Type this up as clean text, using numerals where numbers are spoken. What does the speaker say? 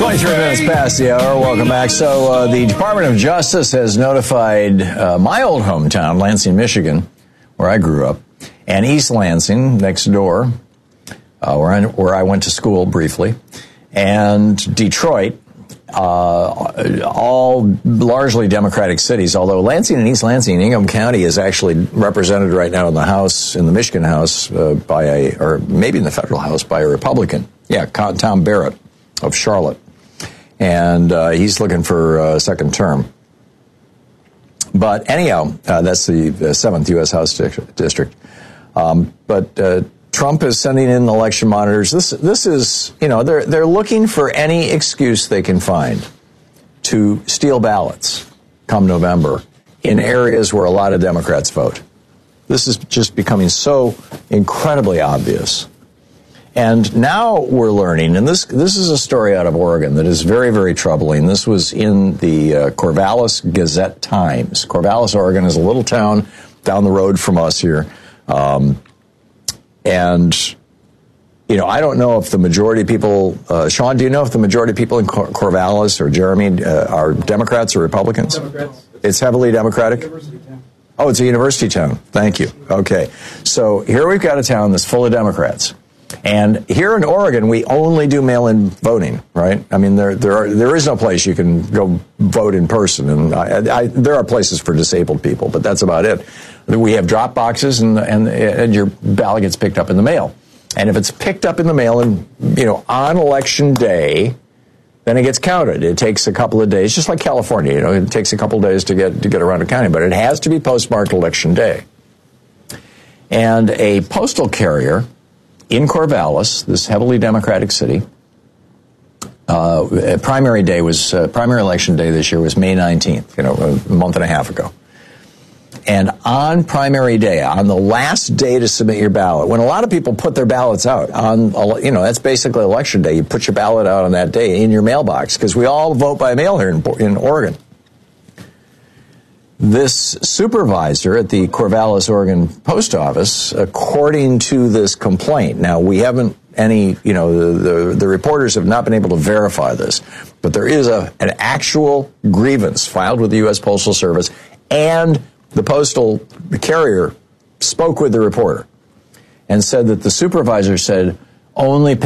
23 minutes past the hour. Welcome back. So the Department of Justice has notified my old hometown, Lansing, Michigan, where I grew up, and East Lansing, next door, where I went to school briefly, and Detroit, all largely Democratic cities, although Lansing and East Lansing, Ingham County is actually represented right now in the House, in the Michigan House, or maybe in the federal House, by a Republican. Yeah, Tom Barrett of Charlotte. And he's looking for a second term. But anyhow, that's the 7th U.S. House District. But Trump is sending in election monitors. This is, they're looking for any excuse they can find to steal ballots come November in areas where a lot of Democrats vote. This is just becoming so incredibly obvious. And now we're learning, and this is a story out of Oregon that is very, very troubling. This was in the Corvallis Gazette-Times. Corvallis, Oregon is a little town down the road from us here. And, I don't know if the majority of people, Sean, do you know if the majority of people in Corvallis or Jeremy are Democrats or Republicans? Democrats. It's heavily Democratic? University town. Oh, it's a university town. Thank you. Okay. So here we've got a town that's full of Democrats. And here in Oregon, we only do mail-in voting, right? I mean, there is no place you can go vote in person. And there are places for disabled people, but that's about it. We have drop boxes, and your ballot gets picked up in the mail. And if it's picked up in the mail and, on election day, then it gets counted. It takes a couple of days, just like California, it takes a couple of days to get around to counting, but it has to be postmarked election day. And a postal carrier in Corvallis, this heavily Democratic city, primary election day this year was May 19th, a month and a half ago. And on primary day, on the last day to submit your ballot, when a lot of people put their ballots out that's basically election day. You put your ballot out on that day in your mailbox because we all vote by mail here in Oregon. This supervisor at the Corvallis, Oregon post office, according to this complaint, now we haven't the reporters have not been able to verify this, but there is an actual grievance filed with the U.S. Postal Service, and the postal carrier spoke with the reporter and said that the supervisor said only